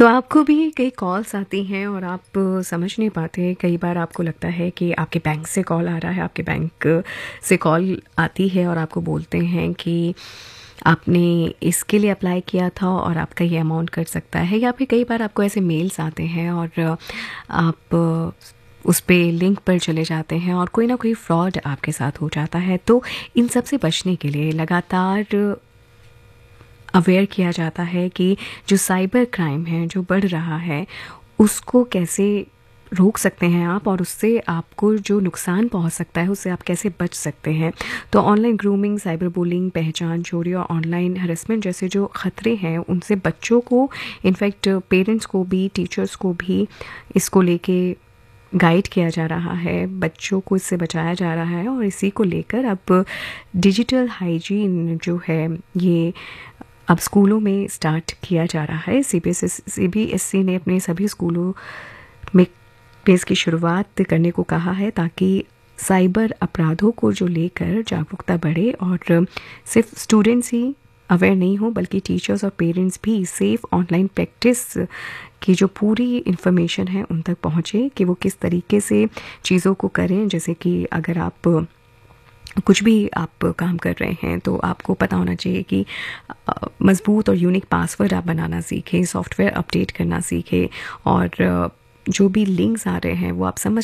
तो आपको भी कई कॉल्स आती हैं और आप समझ नहीं पाते। कई बार आपको लगता है कि आपके बैंक से कॉल आ रहा है, आपके बैंक से कॉल आती है और आपको बोलते हैं कि आपने इसके लिए अप्लाई किया था और आपका ये अमाउंट कट सकता है। या फिर कई बार आपको ऐसे मेल्स आते हैं और आप उस पे लिंक पर चले जाते हैं और कोई ना कोई फ्रॉड आपके साथ हो जाता है। तो इन सब से बचने के लिए लगातार अवेयर किया जाता है कि जो साइबर क्राइम है, जो बढ़ रहा है, उसको कैसे रोक सकते हैं आप और उससे आपको जो नुकसान पहुंच सकता है, उससे आप कैसे बच सकते हैं। तो ऑनलाइन ग्रूमिंग, साइबर बुलिंग, पहचान चोरी और ऑनलाइन हरेसमेंट जैसे जो ख़तरे हैं, उनसे बच्चों को, इनफैक्ट पेरेंट्स को भी, टीचर्स को भी इसको लेके गाइड किया जा रहा है, बच्चों को इससे बचाया जा रहा है। और इसी को लेकर अब डिजिटल हाइजीन जो है, ये अब स्कूलों में स्टार्ट किया जा रहा है। सीबीएसई ने अपने सभी स्कूलों में इसकी शुरुआत करने को कहा है ताकि साइबर अपराधों को जो लेकर जागरूकता बढ़े और सिर्फ स्टूडेंट्स ही अवेयर नहीं हो बल्कि टीचर्स और पेरेंट्स भी सेफ ऑनलाइन प्रैक्टिस की जो पूरी इन्फॉर्मेशन है उन तक पहुँचे कि वो किस तरीके से चीज़ों को करें। जैसे कि अगर आप कुछ भी आप काम कर रहे हैं तो आपको पता होना चाहिए कि मज़बूत और यूनिक पासवर्ड आप बनाना सीखें, सॉफ्टवेयर अपडेट करना सीखें और जो भी लिंक्स आ रहे हैं वो आप समझ